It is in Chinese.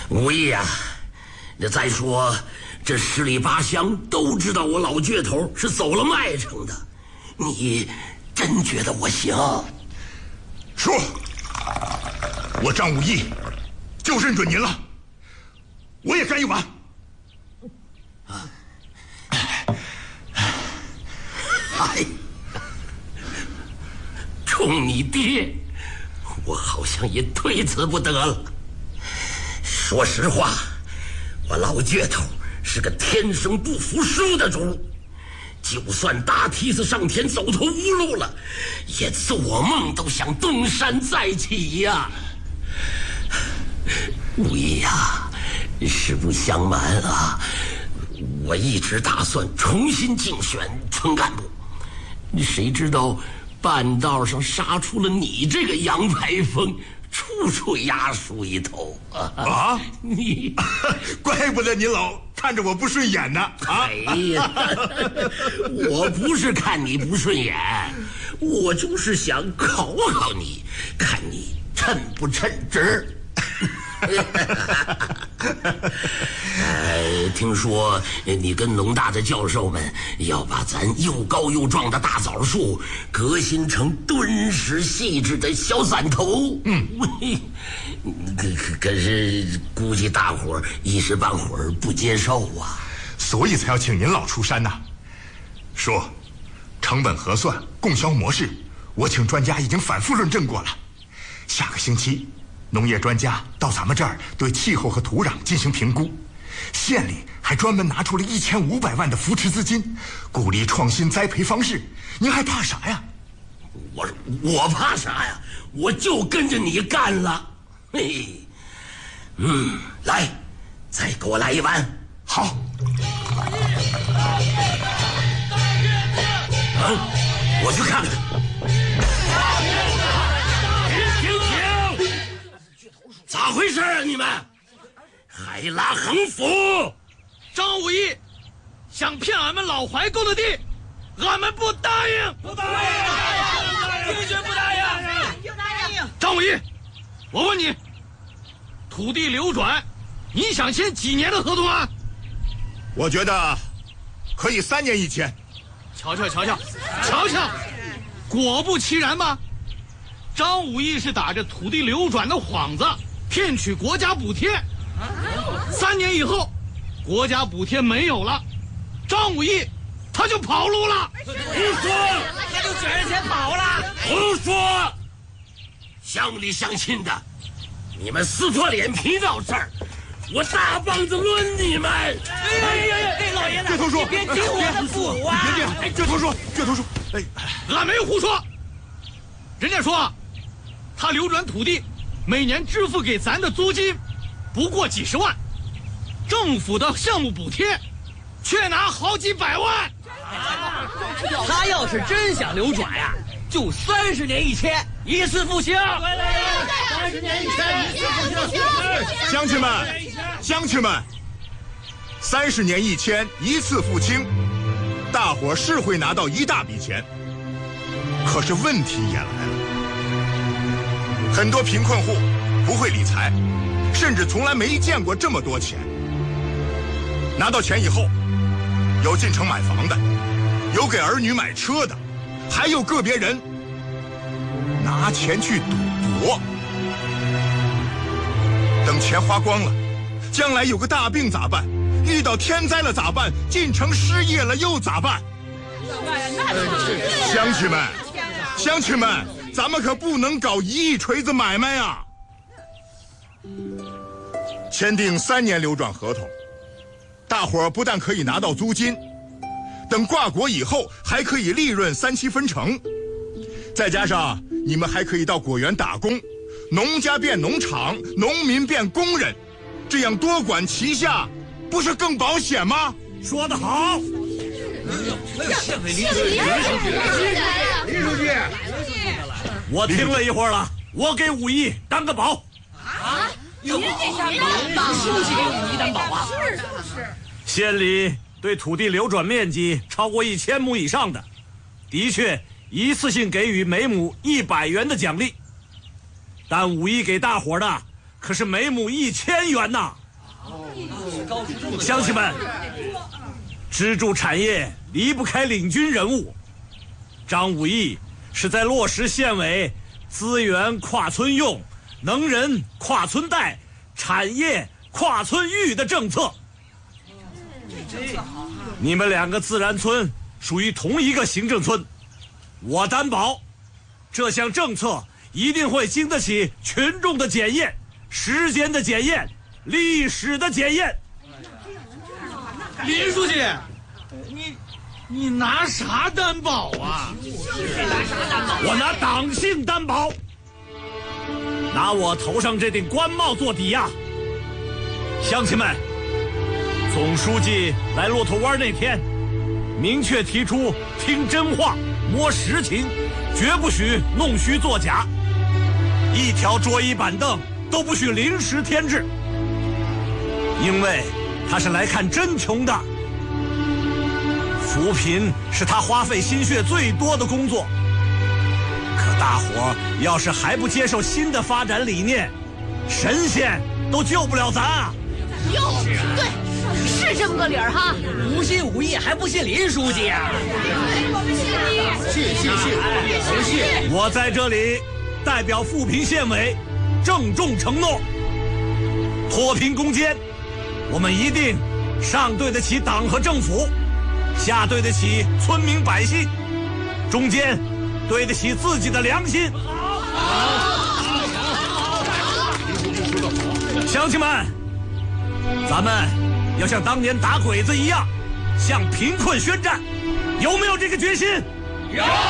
武义啊，那再说这十里八乡都知道我老倔头是走了麦城的，你真觉得我行？ 说，我张武义就认准您了，我也干一碗。 哎，冲你爹，我好像也推辞不得了。说实话，我老倔头是个天生不服输的主，就算搭梯子上天走投无路了，也做梦都想东山再起呀。武义呀，实不相瞒啊，我一直打算重新竞选村干部，谁知道半道上杀出了你这个杨排风，处处压输一头啊！你怪不得您老看着我不顺眼呢啊！ 哎呀，我不是看你不顺眼，我就是想考考你，看你称不称职。听说你跟农大的教授们要把咱又高又壮的大枣树革新成敦实细致的小伞头。可是估计大伙儿一时半会儿不接受啊， 所以才要请您老出山呐。说，成本核算、供销模式，我请专家已经反复论证过了。下个星期，农业专家到咱们这儿对气候和土壤进行评估，县里还专门拿出了1500万的扶持资金，鼓励创新栽培方式。您还怕啥呀？ 我怕啥呀？我就跟着你干了。嘿，来，再给我来一碗。 好。 我去看看。咋回事啊？你们还拉横幅？ 张武义想骗俺们老怀沟的地，俺们不答应！不答应！坚决不答应！张武义，我问你，土地流转，你想签几年的合同啊？ 我觉得可以3年一签。 瞧瞧，果不其然吧？张武义是打着土地流转的幌子，骗取国家补贴。3年以后，国家补贴没有了，张武义他就跑路了。 胡说！ 他就卷着钱跑了。 胡说！乡里乡亲的，你们撕破脸皮到这儿，我大棒子抡你们！ 哎，老爷子， 倔头叔， 别激我的斧啊！ 别倔头叔， 俺没有胡说。人家说，他流转土地，每年支付给咱的租金不过几十万，政府的项目补贴却拿好几百万。 他要是真想流转呀，就30年一签，一次复兴。30年一签，一次复兴。 乡亲们，30年一签，一次付清，大伙是会拿到一大笔钱。可是问题也来了，很多贫困户不会理财，甚至从来没见过这么多钱。拿到钱以后，有进城买房的，有给儿女买车的，还有个别人拿钱去赌博。等钱花光了，将来有个大病咋办？遇到天灾了咋办？进城失业了又咋办？乡亲们，咱们可不能搞1亿锤子买卖啊！签订3年流转合同，大伙儿不但可以拿到租金，等挂果以后还可以利润3期分成，再加上你们还可以到果园打工，农家变农场，农民变工人，这样多管齐下，不是更保险吗？ 说得好。 林书记，我听了一会儿了，我给武义当个保。 您这想当书记给武义担保啊？是。 县里对土地流转面积超过1000亩以上的，的确一次性给予每亩100元的奖励，但武义给大伙的可是每亩1000元呐。 乡亲们，支柱产业离不开领军人物。张武义是在落实县委资源跨村用、能人跨村带、产业跨村育的政策。你们2个自然村属于同一个行政村，我担保，这项政策一定会经得起群众的检验、时间的检验、历史的检验。 林书记，你拿啥担保啊？ 我拿党性担保，拿我头上这顶官帽做抵押。乡亲们，总书记来骆驼湾那天，明确提出听真话、摸实情，绝不许弄虚作假，一条桌椅板凳都不许临时添置，因为他是来看真穷的。扶贫是他花费心血最多的工作，可大伙要是还不接受新的发展理念，神仙都救不了咱啊！ 哟，对，是这么个理儿哈。 不信武艺还不信林书记啊？ 信。 我在这里代表富平县委郑重承诺，脱贫攻坚，我们一定上对得起党和政府，下对得起村民百姓，中间对得起自己的良心。乡亲们，咱们要像当年打鬼子一样，向贫困宣战，有没有这个决心？有。